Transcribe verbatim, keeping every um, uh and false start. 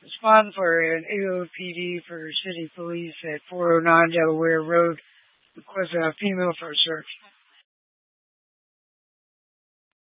Respond for an A O P D for City Police at four oh nine Delaware Road. Request a female for search.